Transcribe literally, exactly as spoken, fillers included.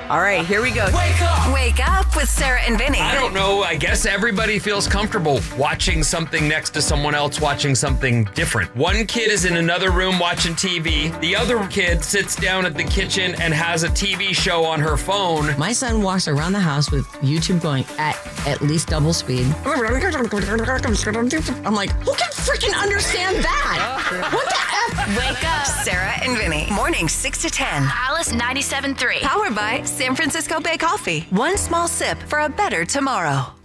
All right, here we go. Wake up! Wake up with Sarah and Vinny. I don't know. I guess everybody feels comfortable watching something next to someone else watching something different. One kid is in another room watching T V. The other kid sits down at the kitchen and has a T V show on her phone. My son walks around the house with YouTube going at at least double speed. I'm like, who can freaking understand that? What the F? Wake up. Sarah and Vinny. Morning six to ten. Alice ninety-seven point three. Powered by San Francisco Bay Coffee. One small sip for a better tomorrow.